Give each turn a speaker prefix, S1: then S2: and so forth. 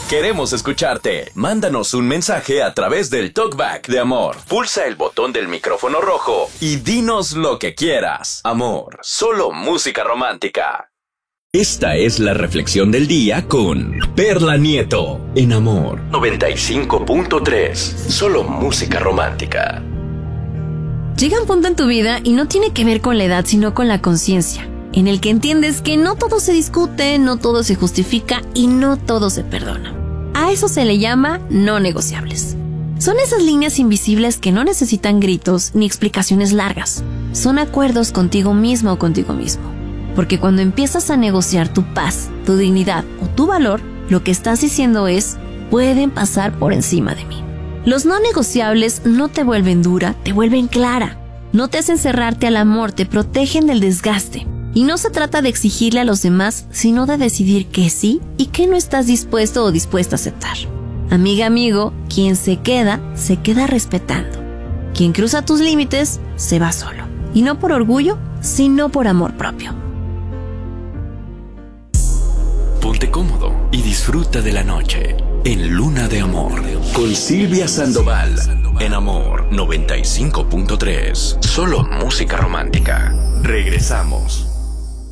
S1: Queremos escucharte. Mándanos un mensaje a través del TalkBack de Amor. Pulsa el botón del micrófono rojo y dinos lo que quieras. Amor, solo música romántica. Esta es la reflexión del día con Perla Nieto en Amor 95.3. Solo música romántica.
S2: Llega un punto en tu vida y no tiene que ver con la edad, sino con la conciencia, en el que entiendes que no todo se discute, no todo se justifica y no todo se perdona. A eso se le llama no negociables. Son esas líneas invisibles que no necesitan gritos ni explicaciones largas. Son acuerdos contigo mismo o contigo mismo. Porque cuando empiezas a negociar tu paz, tu dignidad o tu valor, lo que estás diciendo es, pueden pasar por encima de mí. Los no negociables no te vuelven dura, te vuelven clara. No te hacen cerrarte al amor, te protegen del desgaste. Y no se trata de exigirle a los demás, sino de decidir que sí y que no estás dispuesto o dispuesta a aceptar. Amiga, amigo, quien se queda respetando. Quien cruza tus límites, se va solo. Y no por orgullo, sino por amor propio.
S1: Ponte cómodo y disfruta de la noche en Luna de Amor con Silvia Sandoval en Amor 95.3. Solo música romántica. Regresamos.